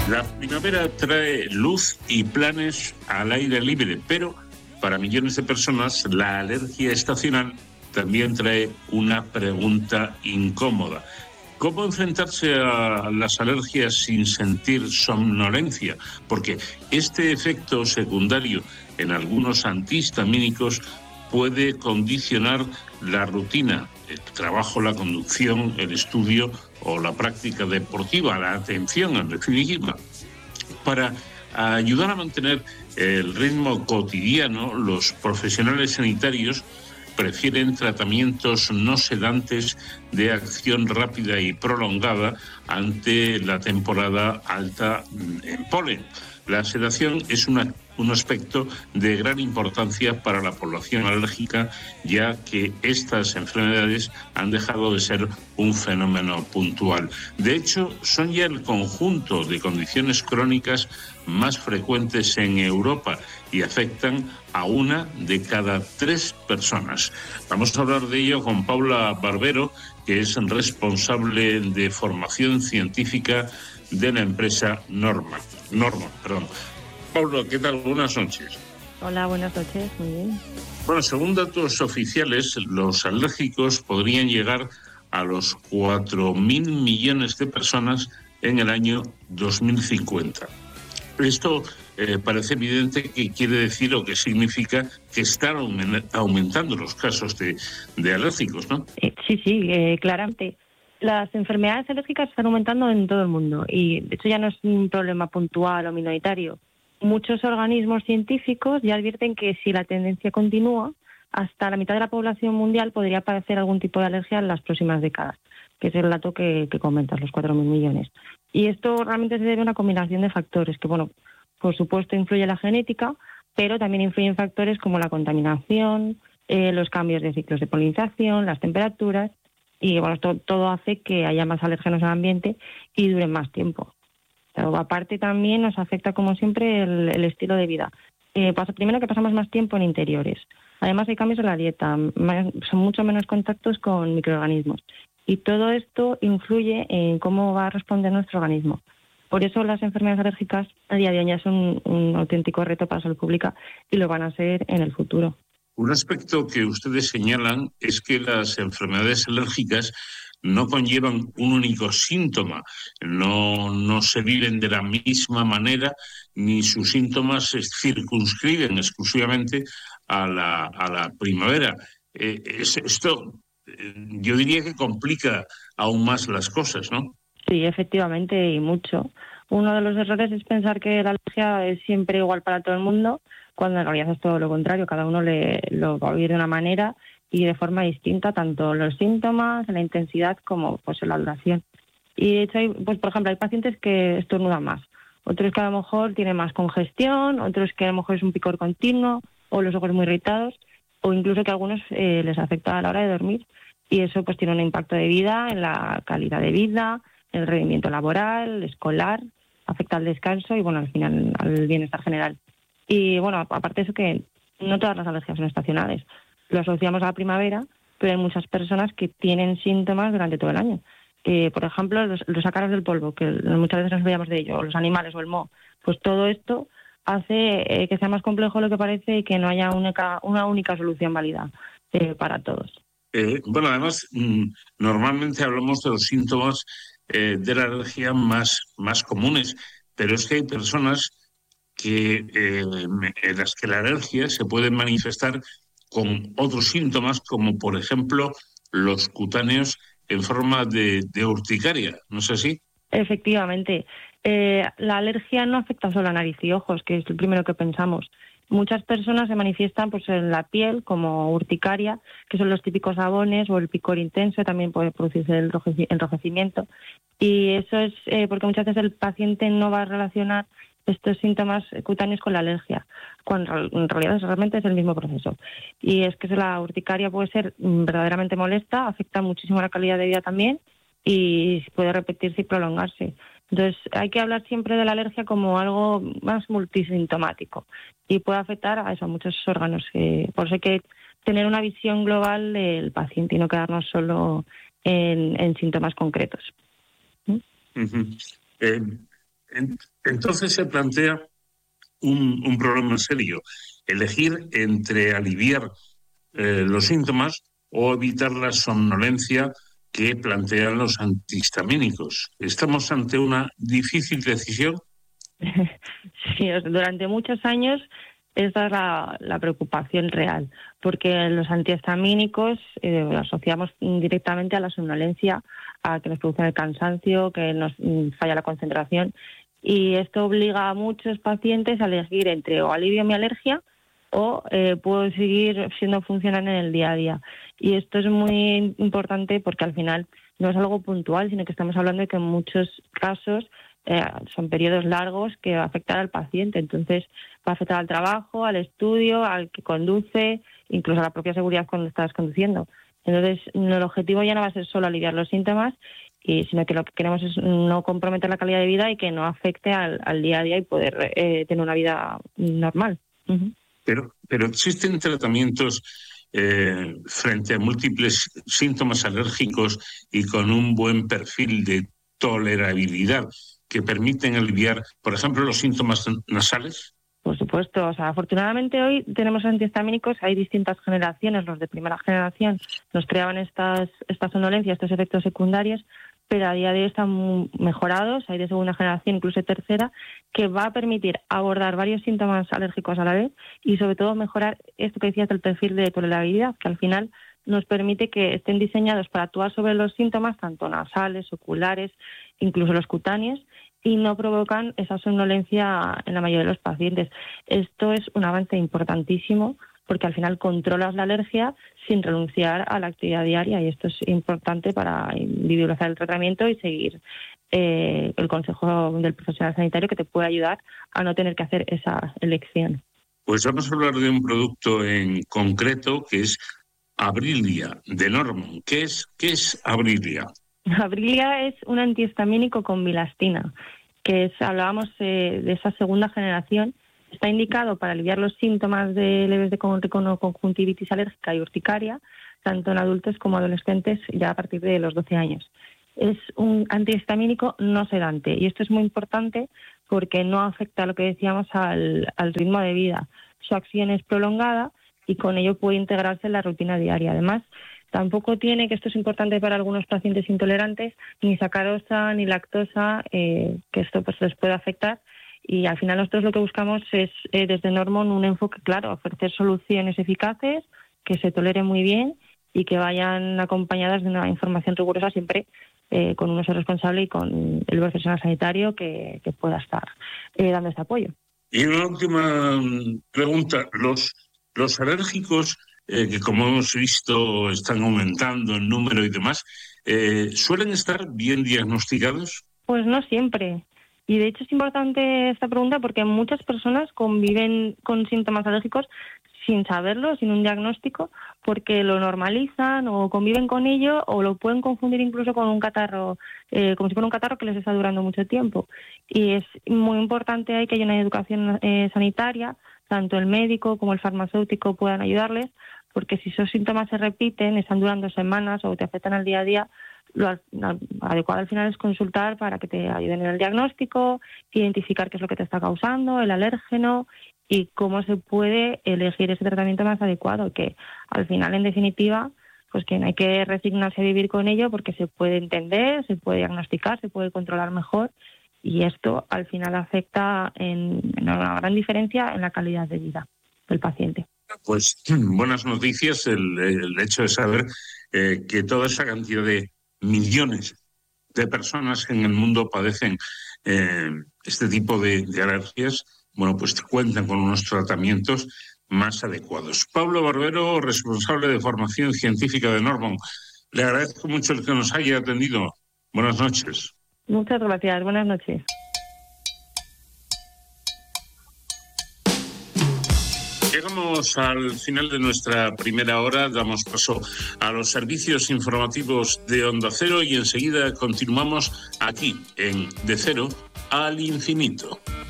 La primavera trae luz y planes al aire libre, pero para millones de personas la alergia estacional también trae una pregunta incómoda. ¿Cómo enfrentarse a las alergias sin sentir somnolencia? Porque este efecto secundario en algunos antihistamínicos puede condicionar la rutina, el trabajo, la conducción, el estudio o la práctica deportiva, la atención en definitiva. Para ayudar a mantener el ritmo cotidiano, los profesionales sanitarios prefieren tratamientos no sedantes de acción rápida y prolongada ante la temporada alta en polen. La sedación es un aspecto de gran importancia para la población alérgica, ya que estas enfermedades han dejado de ser un fenómeno puntual. De hecho, son ya el conjunto de condiciones crónicas más frecuentes en Europa y afectan a 1 de cada 3 personas. Vamos a hablar de ello con Paula Barbero, que es responsable de formación científica de la empresa Norma. Paula, ¿qué tal? Buenas noches. Hola, buenas noches, muy bien. Bueno, según datos oficiales, los alérgicos podrían llegar a los 4.000 millones de personas en el año 2050. Esto parece evidente que quiere decir o que significa que están aumentando los casos de alérgicos, ¿no? Sí, claramente. Las enfermedades alérgicas están aumentando en todo el mundo y de hecho ya no es un problema puntual o minoritario. Muchos organismos científicos ya advierten que si la tendencia continúa, hasta la mitad de la población mundial podría padecer algún tipo de alergia en las próximas décadas, que es el dato que comentas, los 4.000 millones. Y esto realmente se debe a una combinación de factores que, bueno, por supuesto influye la genética, pero también influyen factores como la contaminación, los cambios de ciclos de polinización, las temperaturas, y bueno, todo hace que haya más alérgenos en el ambiente y duren más tiempo. Pero aparte también nos afecta, como siempre, el estilo de vida. Primero que pasamos más tiempo en interiores. Además hay cambios en la dieta, son mucho menos contactos con microorganismos. Y todo esto influye en cómo va a responder nuestro organismo. Por eso las enfermedades alérgicas a día de hoy ya son un auténtico reto para la salud pública y lo van a ser en el futuro. Un aspecto que ustedes señalan es que las enfermedades alérgicas no conllevan un único síntoma, no se viven de la misma manera, ni sus síntomas se circunscriben exclusivamente a la primavera. Esto yo diría que complica aún más las cosas, ¿no? Sí, efectivamente, y mucho. Uno de los errores es pensar que la alergia es siempre igual para todo el mundo, cuando en realidad es todo lo contrario. Cada uno lo va a vivir de una manera y de forma distinta, tanto los síntomas, la intensidad, como pues en la duración. Y de hecho, pues por ejemplo, hay pacientes que estornudan más, otros que a lo mejor tienen más congestión, otros que a lo mejor es un picor continuo, o los ojos muy irritados, o incluso que a algunos les afecta a la hora de dormir. Y eso pues tiene un impacto de vida en la calidad de vida, el rendimiento laboral, escolar, afecta al descanso y, bueno, al final al bienestar general. Y, bueno, aparte de eso, que no todas las alergias son estacionales. Lo asociamos a la primavera, pero hay muchas personas que tienen síntomas durante todo el año. Por ejemplo, los ácaros del polvo, que muchas veces nos veíamos de ello, o los animales o el moho. Pues todo esto hace que sea más complejo de lo que parece y que no haya una única solución válida para todos. Bueno, además, normalmente hablamos de los síntomas de la alergia más comunes, pero es que hay personas en las que la alergia se puede manifestar con otros síntomas, como por ejemplo los cutáneos en forma de urticaria, ¿no es así? Efectivamente. La alergia no afecta solo a nariz y ojos, que es el primero que pensamos. Muchas personas se manifiestan pues en la piel como urticaria, que son los típicos sabones, o el picor intenso, también puede producirse el enrojecimiento. Y eso es porque muchas veces el paciente no va a relacionar estos síntomas cutáneos con la alergia, cuando en realidad realmente es el mismo proceso. Y es que la urticaria puede ser verdaderamente molesta, afecta muchísimo la calidad de vida también y puede repetirse y prolongarse. Entonces hay que hablar siempre de la alergia como algo más multisintomático y puede afectar a muchos órganos. Por eso hay que tener una visión global del paciente y no quedarnos solo en síntomas concretos. Uh-huh. Entonces se plantea un problema serio, elegir entre aliviar los síntomas o evitar la somnolencia que plantean los antihistamínicos. ¿Estamos ante una difícil decisión? Sí, durante muchos años esa es la preocupación real, porque los antihistamínicos lo asociamos directamente a la somnolencia, a que nos producen el cansancio, que nos falla la concentración, y esto obliga a muchos pacientes a elegir entre o alivio mi alergia o puedo seguir siendo funcional en el día a día. Y esto es muy importante porque al final no es algo puntual, sino que estamos hablando de que en muchos casos son periodos largos que va a afectar al paciente. Entonces va a afectar al trabajo, al estudio, al que conduce, incluso a la propia seguridad cuando estás conduciendo. Entonces el objetivo ya no va a ser solo aliviar los síntomas, sino que lo que queremos es no comprometer la calidad de vida y que no afecte al día a día y poder tener una vida normal. Uh-huh. Pero existen tratamientos frente a múltiples síntomas alérgicos y con un buen perfil de tolerabilidad que permiten aliviar, por ejemplo, los síntomas nasales. Por supuesto, afortunadamente hoy tenemos antihistamínicos, hay distintas generaciones. Los de primera generación nos creaban esta somnolencia, estos efectos secundarios, pero a día de hoy están mejorados, hay de segunda generación, incluso tercera, que va a permitir abordar varios síntomas alérgicos a la vez y sobre todo mejorar esto que decías del perfil de tolerabilidad, que al final nos permite que estén diseñados para actuar sobre los síntomas, tanto nasales, oculares, incluso los cutáneos, y no provocan esa somnolencia en la mayoría de los pacientes. Esto es un avance importantísimo porque al final controlas la alergia sin renunciar a la actividad diaria y esto es importante para individualizar el tratamiento y seguir el consejo del profesional sanitario que te puede ayudar a no tener que hacer esa elección. Pues vamos a hablar de un producto en concreto que es Abrilia, de Normon. ¿Qué es Abrilia? Abrilia es un antihistamínico con bilastina, que hablábamos de esa segunda generación. Está indicado para aliviar los síntomas leves de conjuntivitis alérgica y urticaria, tanto en adultos como adolescentes, ya a partir de los 12 años. Es un antihistamínico no sedante y esto es muy importante porque no afecta, lo que decíamos, al ritmo de vida. Su acción es prolongada y con ello puede integrarse en la rutina diaria. Además, tampoco tiene, que esto es importante para algunos pacientes intolerantes, ni sacarosa ni lactosa, que esto pues les puede afectar. Y al final nosotros lo que buscamos es, desde Normon, un enfoque claro, ofrecer soluciones eficaces, que se toleren muy bien y que vayan acompañadas de una información rigurosa siempre con un uso responsable y con el profesional sanitario que pueda estar dando este apoyo. Y una última pregunta. Los alérgicos, que como hemos visto están aumentando en número y demás, ¿suelen estar bien diagnosticados? Pues no siempre. Y de hecho es importante esta pregunta porque muchas personas conviven con síntomas alérgicos sin saberlo, sin un diagnóstico, porque lo normalizan o conviven con ello o lo pueden confundir incluso con un catarro, como si fuera un catarro que les está durando mucho tiempo. Y es muy importante ahí que haya una educación sanitaria, tanto el médico como el farmacéutico puedan ayudarles, porque si esos síntomas se repiten, están durando semanas o te afectan al día a día, lo adecuado al final es consultar para que te ayuden en el diagnóstico, identificar qué es lo que te está causando, el alérgeno y cómo se puede elegir ese tratamiento más adecuado, que al final, en definitiva, pues que no hay que resignarse a vivir con ello porque se puede entender, se puede diagnosticar, se puede controlar mejor y esto al final afecta en una gran diferencia en la calidad de vida del paciente. Pues buenas noticias el hecho de saber que toda esa cantidad de millones de personas en el mundo padecen este tipo de alergias, bueno, pues cuentan con unos tratamientos más adecuados. Pablo Barbero, responsable de formación científica de Normon, le agradezco mucho el que nos haya atendido. Buenas noches. Muchas gracias, buenas noches. Llegamos al final de nuestra primera hora, damos paso a los servicios informativos de Onda Cero y enseguida continuamos aquí en De Cero al Infinito.